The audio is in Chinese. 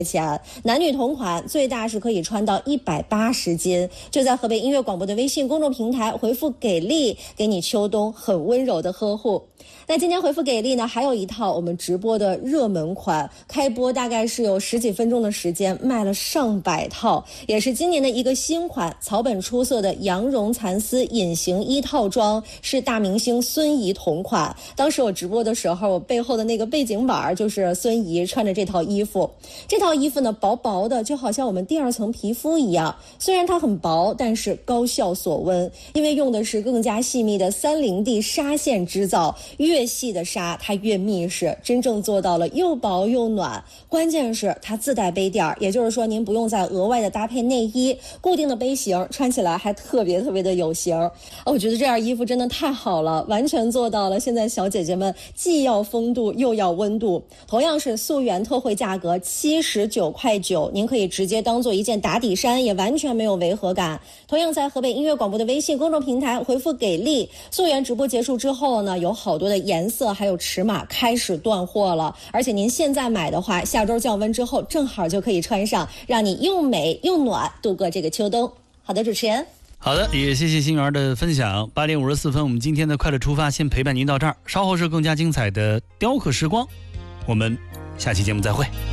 钱，男女同款，最大是可以穿到180斤。就在河北音乐广播的微信公众平台回复给力，给你秋冬很温柔的呵护。那今天回复给力呢，还有一套我们直播的热门款，开播大概是有10几分钟的时间，卖了上百套，也是今年的一个新款，草本出色的羊绒蚕丝隐形衣套装，是大明星孙怡同款。当时我直播的时候，我背后的那个背景板就是孙怡穿着这套衣服。这套衣服呢，薄薄的，就好像我们第2层皮肤一样。虽然它很薄，但是高效锁温，因为用的是更加细密的30D 纱线织造，越细的纱它越密实，真正做到了又薄又暖。关键是它自带杯垫，也就是说您不用再额外的搭配内衣，固定的杯型，穿起来还特别的有型。我觉得这件衣服真的太好了，完全做到了现在小姐姐们既要风度又要温度。同样是溯源特惠价格79.9块，您可以直接当做一件打底衫，也完全没有违和感。同样在河北音乐广播的微信公众平台回复给力，溯源直播结束之后呢，有好多的颜色还有尺码开始断货了，而且您现在买的话，下周降温之后正好就可以穿上，让你又美又暖度过这个秋冬。好的，主持人。 好的，也谢谢星源的分享。8点54分，我们今天的快乐出发先陪伴您到这儿，稍后是更加精彩的雕刻时光，我们下期节目再会。